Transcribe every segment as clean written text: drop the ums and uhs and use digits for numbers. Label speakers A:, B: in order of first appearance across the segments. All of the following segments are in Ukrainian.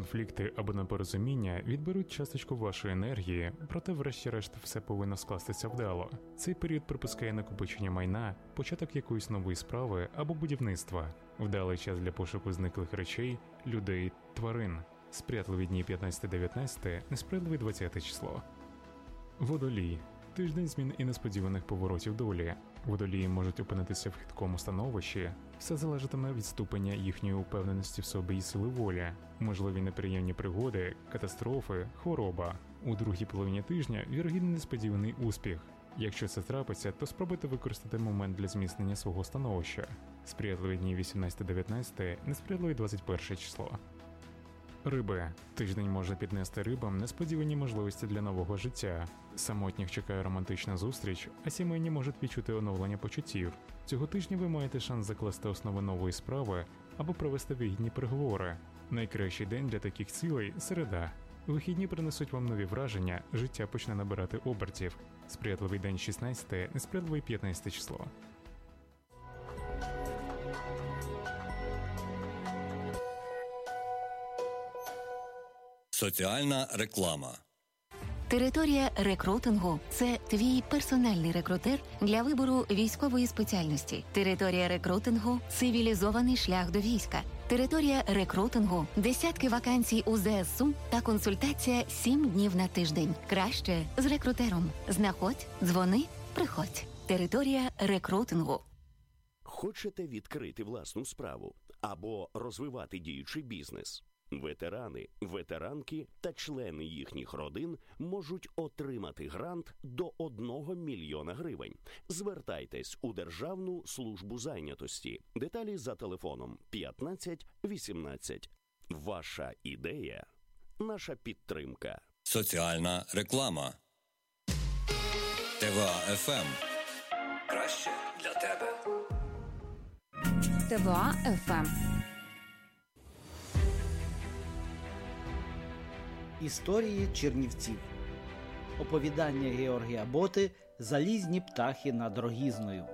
A: конфлікти або непорозуміння відберуть часточку вашої енергії, проте врешті-решт все повинно скластися вдало. Цей період припускає накопичення майна, початок якоїсь нової справи або будівництва, вдалий час для пошуку зниклих речей, людей, тварин. Сприятливі дні 15-19, несприятливі 20 число. Водолій. Тиждень змін і несподіваних поворотів долі. Водолії можуть опинитися в хиткому становищі. Все залежатиме від ступеня їхньої упевненості в собі і сили волі. Можливі неприємні пригоди, катастрофи, хвороба. У другій половині тижня вірогідний несподіваний успіх. Якщо це трапиться, то спробуйте використати момент для зміцнення свого становища. Сприятливі дні 18-19, несприятливі 21 число. Риби. Тиждень може піднести рибам несподівані можливості для нового життя. Самотніх чекає романтична зустріч, а сімейні можуть відчути оновлення почуттів. Цього тижня ви маєте шанс закласти основи нової справи або провести вигідні переговори. Найкращий день для таких цілей – середа. Вихідні принесуть вам нові враження, життя почне набирати обертів. Сприятливий день 16, несприятливий 15 число.
B: Соціальна реклама.
C: Територія рекрутингу – це твій персональний рекрутер для вибору військової спеціальності. Територія рекрутингу – цивілізований шлях до війська. Територія рекрутингу – десятки вакансій у ЗСУ та консультація 7 днів на тиждень. Краще з рекрутером. Знаходь, дзвони, приходь. Територія рекрутингу.
D: Хочете відкрити власну справу або розвивати діючий бізнес? Ветерани, ветеранки та члени їхніх родин можуть отримати грант до 1 мільйона гривень. Звертайтесь у Державну службу зайнятості. Деталі за телефоном 15 18. Ваша ідея – наша підтримка.
B: Соціальна реклама. ТВА ФМ. Краще для тебе.
E: ТВА ФМ.
F: Історії Чернівців. Оповідання Георгія Боти «Залізні птахи над Рогізною».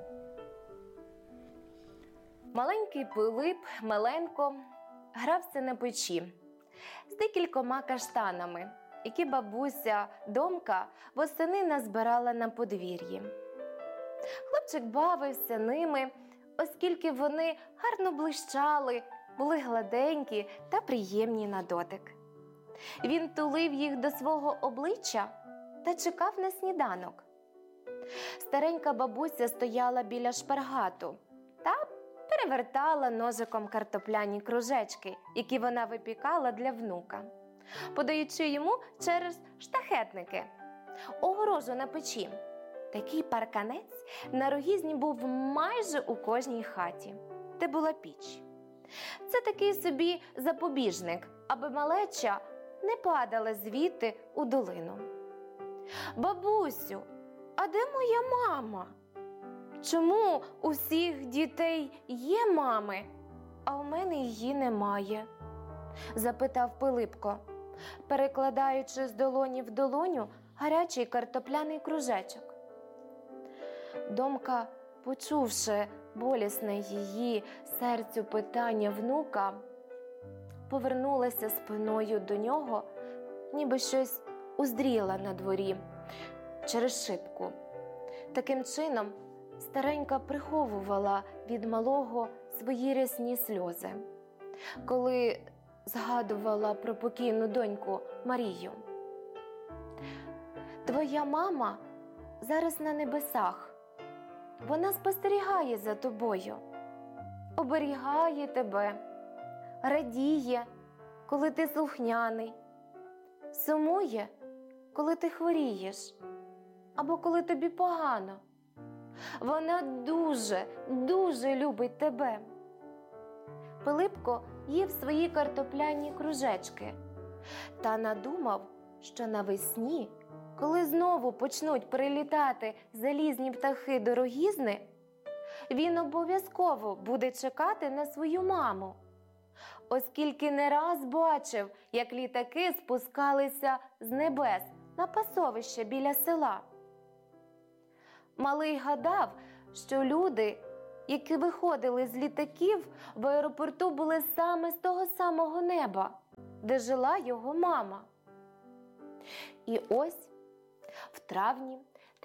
G: Маленький Пилип Меленко грався на печі з декількома каштанами, які бабуся Домка восени назбирала на подвір'ї. Хлопчик бавився ними, оскільки вони гарно блищали, були гладенькі та приємні на дотик. Він тулив їх до свого обличчя та чекав на сніданок. Старенька бабуся стояла біля шпаргату та перевертала ножиком картопляні кружечки, які вона випікала для внука, подаючи йому через штахетники, огорожу на печі. Такий парканець на Рогізні був майже у кожній хаті, де була піч. Це такий собі запобіжник, аби малеча не падала звідти у долину. «Бабусю, а де моя мама? Чому у всіх дітей є мами, а у мене її немає?» – запитав Пилипко, перекладаючи з долоні в долоню гарячий картопляний кружечок. Домка, почувши болісне її серцю питання внука, повернулася спиною до нього, ніби щось уздріла на дворі через шибку. Таким чином, старенька приховувала від малого свої рясні сльози, коли згадувала про покійну доньку Марію. «Твоя мама зараз на небесах. Вона спостерігає за тобою, оберігає тебе, радіє, коли ти слухняний, сумує, коли ти хворієш, або коли тобі погано. Вона дуже, дуже любить тебе». Пилипко їв свої картопляні кружечки та надумав, що навесні, коли знову почнуть прилітати залізні птахи до Рогізни, він обов'язково буде чекати на свою маму, оскільки не раз бачив, як літаки спускалися з небес на пасовище біля села. Малий гадав, що люди, які виходили з літаків, в аеропорту були саме з того самого неба, де жила його мама. І ось в травні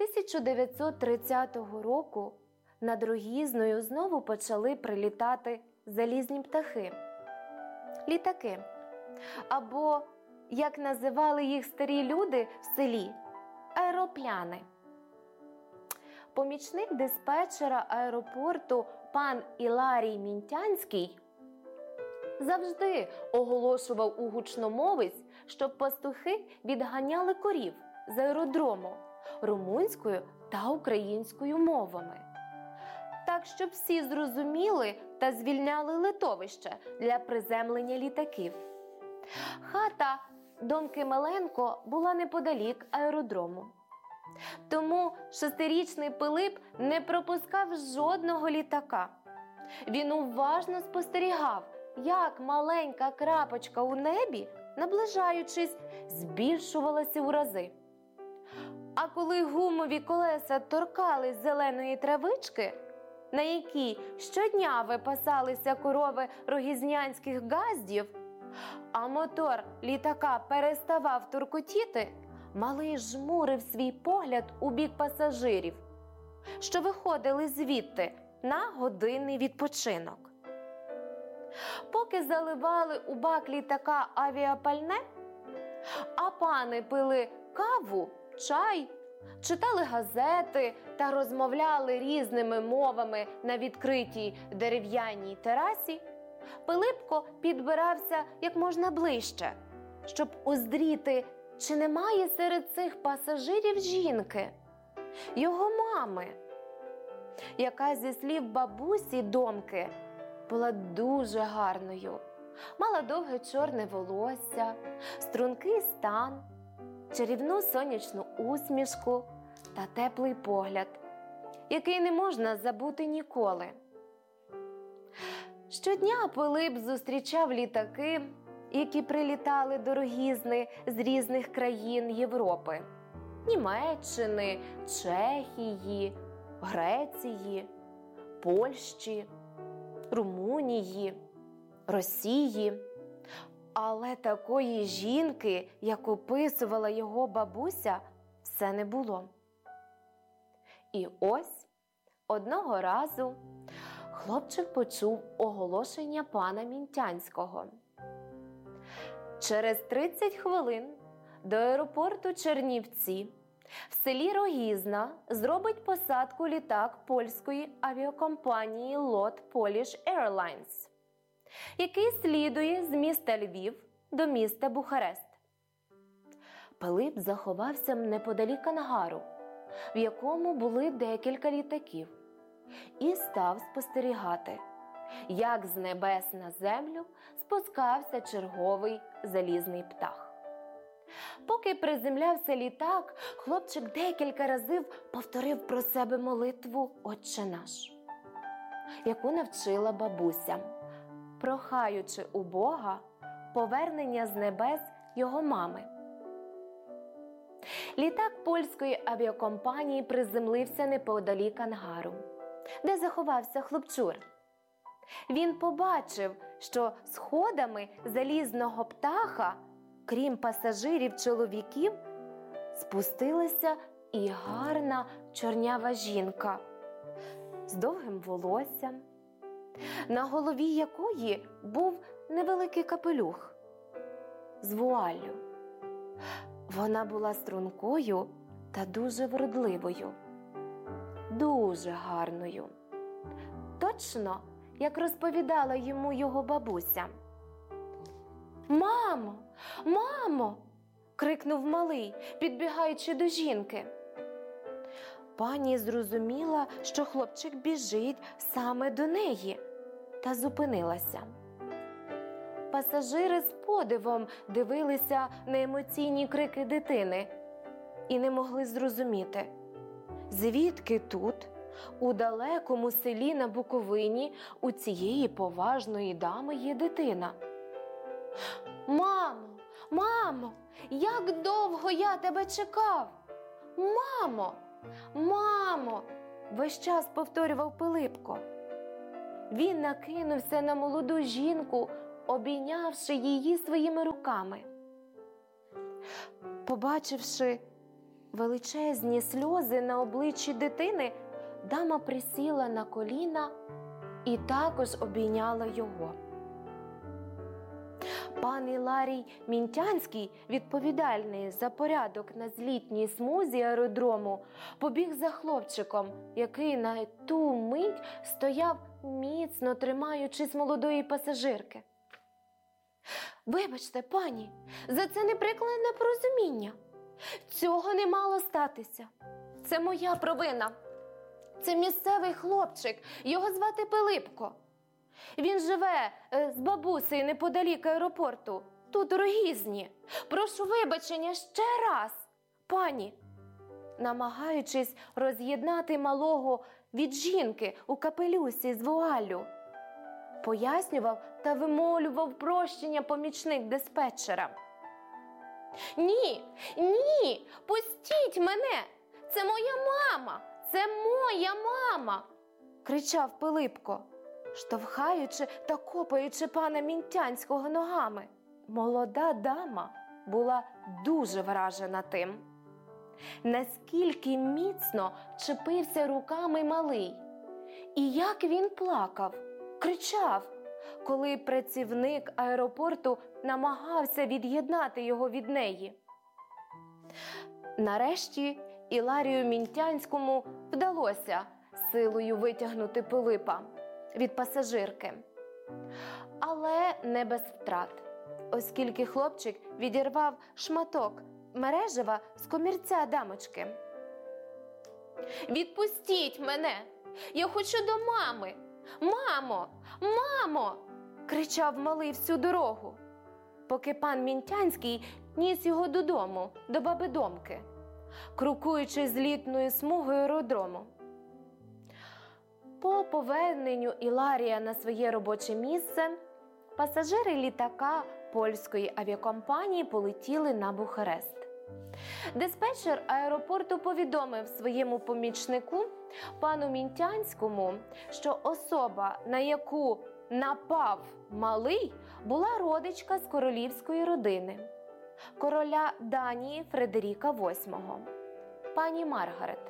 G: 1930 року над Рогізною знову почали прилітати залізні птахи – літаки, або, як називали їх старі люди в селі, аеропляни. Помічник диспетчера аеропорту пан Іларій Мінтянський завжди оголошував у гучномовець, щоб пастухи відганяли корів з аеродрому румунською та українською мовами. Так, щоб всі зрозуміли та звільняли литовище для приземлення літаків. Хата Домки Меленко була неподалік аеродрому. Тому 6-річний Пилип не пропускав жодного літака. Він уважно спостерігав, як маленька крапочка у небі, наближаючись, збільшувалася у рази. А коли гумові колеса торкались зеленої травички, на якій щодня випасалися корови рогізнянських газдів, а мотор літака переставав туркотіти, малий жмурив свій погляд у бік пасажирів, що виходили звідти на годинний відпочинок. Поки заливали у бак літака авіапальне, а пани пили каву, чай, читали газети та розмовляли різними мовами на відкритій дерев'яній терасі, Пилипко підбирався як можна ближче, щоб уздріти, чи немає серед цих пасажирів жінки, його мами, яка, зі слів бабусі Домки, була дуже гарною, мала довге чорне волосся, стрункий стан, чарівну сонячну усмішку та теплий погляд, який не можна забути ніколи. Щодня Пилип зустрічав літаки, які прилітали до Рогізни з різних країн Європи – Німеччини, Чехії, Греції, Польщі, Румунії, Росії. Але такої жінки, як описувала його бабуся, все не було. І ось одного разу хлопчик почув оголошення пана Мінтянського. Через 30 хвилин до аеропорту Чернівці в селі Рогізна зробить посадку літак польської авіакомпанії LOT Polish Airlines, який слідує з міста Львів до міста Бухарест. Пилип заховався неподалік ангару, в якому були декілька літаків, і став спостерігати, як з небес на землю спускався черговий залізний птах. Поки приземлявся літак, хлопчик декілька разів повторив про себе молитву «Отче наш», яку навчила бабуся, прохаючи у Бога повернення з небес його мами. Літак польської авіакомпанії приземлився неподалік ангару, де заховався хлопчур. Він побачив, що сходами залізного птаха, крім пасажирів-чоловіків, спустилася і гарна чорнява жінка з довгим волоссям, на голові якої був невеликий капелюх з вуаллю. Вона була стрункою та дуже вродливою, дуже гарною. Точно, як розповідала йому його бабуся. «Мамо! Мамо!» – крикнув малий, підбігаючи до жінки. Пані зрозуміла, що хлопчик біжить саме до неї, та зупинилася. Пасажири з подивом дивилися на емоційні крики дитини і не могли зрозуміти, звідки тут, у далекому селі на Буковині, у цієї поважної дами є дитина. «Мамо! Мамо! Як довго я тебе чекав! Мамо! Мамо!» – весь час повторював Пилипко. Він накинувся на молоду жінку, обійнявши її своїми руками. Побачивши величезні сльози на обличчі дитини, дама присіла на коліна і також обійняла його. Пан Іларій Мінтянський, відповідальний за порядок на злітній смузі аеродрому, побіг за хлопчиком, який на ту мить стояв, міцно тримаючись молодої пасажирки. «Вибачте, пані, за це неприкладне непорозуміння. Цього не мало статися. Це моя провина. Це місцевий хлопчик, його звати Пилипко. Він живе з бабусею неподалік аеропорту, тут у Рогізні. Прошу вибачення ще раз, пані!» Намагаючись роз'єднати малого від жінки у капелюсі з вуаллю, пояснював та вимолював прощення помічник диспетчера. «Ні, ні, пустіть мене! Це моя мама! Це моя мама!» – кричав Пилипко, штовхаючи та копаючи пана Мінтянського ногами. Молода дама була дуже вражена тим, наскільки міцно чепився руками малий, і як він плакав, кричав, коли працівник аеропорту намагався від'єднати його від неї. Нарешті Іларію Мінтянському вдалося силою витягнути Пилипа від пасажирки. Але не без втрат, оскільки хлопчик відірвав шматок мережева з комірця дамочки. «Відпустіть мене! Я хочу до мами! Мамо! Мамо!» – кричав малий всю дорогу, поки пан Мінтянський ніс його додому, до баби Домки, крокуючи злітною смугою аеродрому. По поверненню Іларія на своє робоче місце пасажири літака польської авіакомпанії полетіли на Бухарест. Диспетчер аеропорту повідомив своєму помічнику, пану Мінтянському, що особа, на яку напав малий, була родичка з королівської родини, короля Данії Фредеріка VIII, пані Маргарет.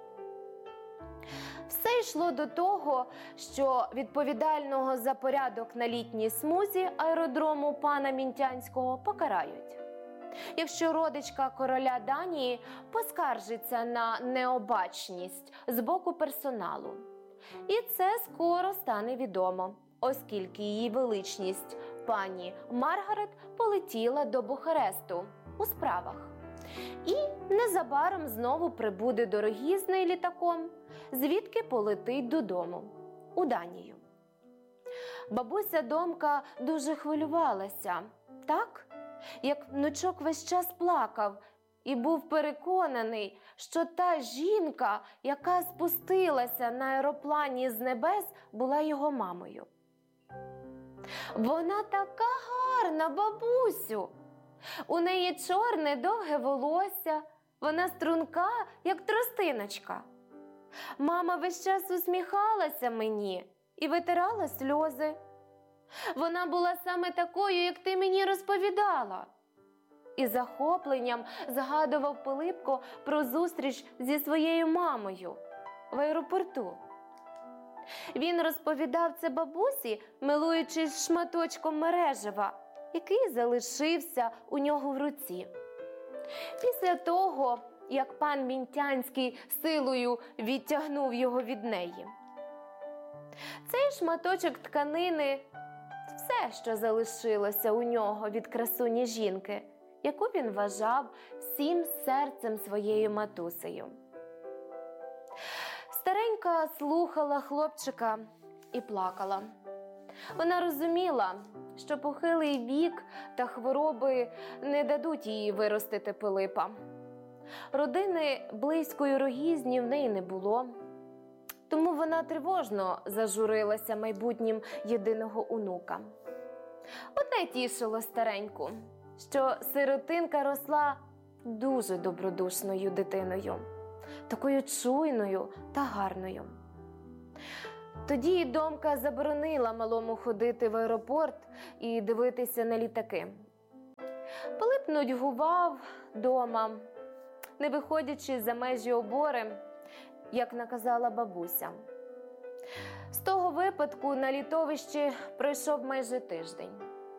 G: Все йшло до того, що відповідального за порядок на літній смузі аеродрому пана Мінтянського покарають, якщо родичка короля Данії поскаржиться на необачність з боку персоналу. І це скоро стане відомо, оскільки її величність пані Маргарет полетіла до Бухаресту у справах. І незабаром знову прибуде до Рогізної літаком, звідки полетить додому, у Данію. Бабуся Домка дуже хвилювалася, так, як внучок весь час плакав і був переконаний, що та жінка, яка спустилася на аероплані з небес, була його мамою. «Вона така гарна, бабусю! У неї чорне довге волосся, вона струнка, як тростиночка. Мама весь час усміхалася мені і витирала сльози. Вона була саме такою, як ти мені розповідала». Із захопленням згадував Пилипко про зустріч зі своєю мамою в аеропорту. Він розповідав це бабусі, милуючись шматочком мережева, який залишився у нього в руці. Після того, як пан Мінтянський силою відтягнув його від неї. Цей шматочок тканини – все, що залишилося у нього від красуні жінки, яку він вважав всім серцем своєю матусею. Старенька слухала хлопчика і плакала. Вона розуміла, що похилий вік та хвороби не дадуть їй виростити Пилипа. Родини близької Рогізні в неї не було, тому вона тривожно зажурилася майбутнім єдиного онука. Одне тішило стареньку, що сиротинка росла дуже добродушною дитиною, такою чуйною та гарною. Тоді Домка заборонила малому ходити в аеропорт і дивитися на літаки. Пилип нудьгував дома, не виходячи за межі обори, як наказала бабуся. З того випадку на літовищі пройшов майже тиждень.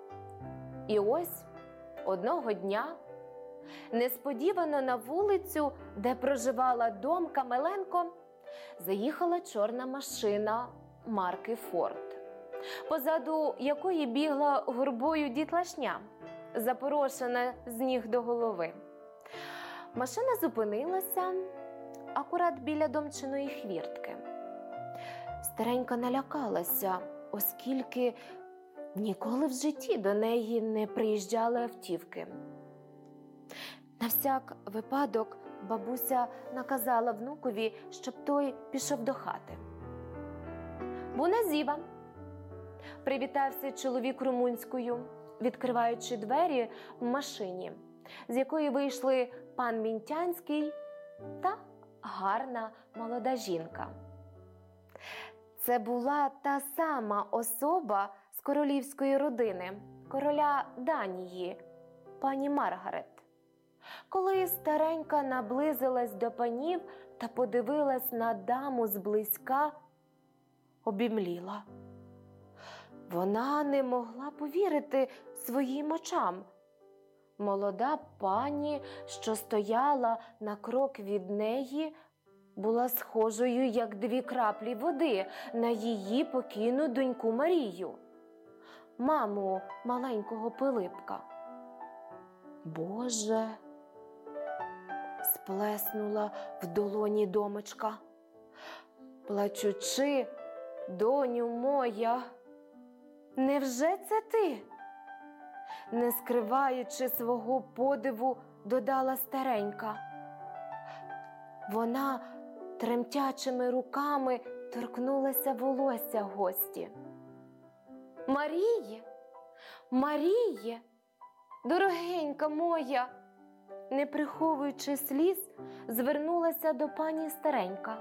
G: І ось одного дня несподівано на вулицю, де проживала Домка Меленко, заїхала чорна машина марки «Форд», позаду якої бігла гурбою дітлашня, запорошена з ніг до голови. Машина зупинилася акурат біля Домчиної хвіртки. Старенька налякалася, оскільки ніколи в житті до неї не приїжджали автівки. На всяк випадок бабуся наказала внукові, щоб той пішов до хати. «Буна зіва!» – привітався чоловік румунською, відкриваючи двері в машині, з якої вийшли пан Мінтянський та гарна молода жінка. Це була та сама особа з королівської родини, короля Данії, пані Маргарет. Коли старенька наблизилась до панів та подивилась на даму зблизька, обімліла. Вона не могла повірити своїм очам. Молода пані, що стояла на крок від неї, була схожою, як 2 краплі води, на її покійну доньку Марію, маму маленького Пилипка. «Боже!» – сплеснула в долоні Домочка. Плачучи: «Доню моя, невже це ти?» Не скриваючи свого подиву, додала старенька. Вона тремтячими руками торкнулася волосся гості. «Маріє! Маріє! Дорогенька моя!» Не приховуючи сліз, звернулася до пані старенька.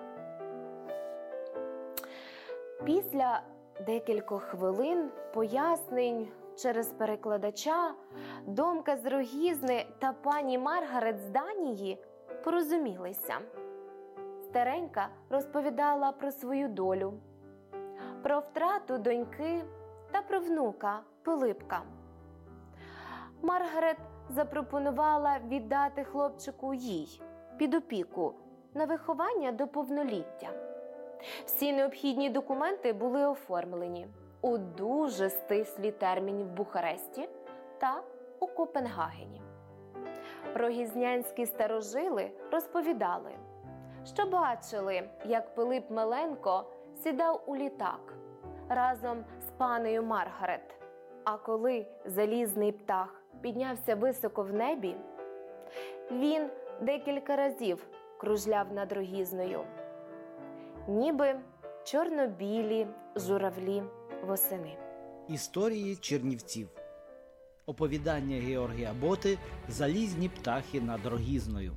G: Після декількох хвилин пояснень через перекладача Домка з Рогізни та пані Маргарет з Данії порозумілися. Старенька розповідала про свою долю, про втрату доньки та про внука Пилипка. Маргарет запропонувала віддати хлопчику їй під опіку на виховання до повноліття. Всі необхідні документи були оформлені у дуже стислі терміни в Бухаресті та у Копенгагені. Рогізнянські старожили розповідали, що бачили, як Пилип Меленко сідав у літак разом з панею Маргарет, а коли залізний птах піднявся високо в небі, він декілька разів кружляв над Рогізною, ніби чорно-білі журавлі восени.
F: Історії Чернівців. Оповідання Георгія Боти «Залізні птахи над Рогізною».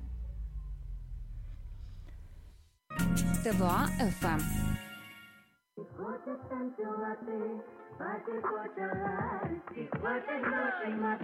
E: ТВА ФМ.
H: Хочеш танцювати, пати почала, і хочеш грошей мати.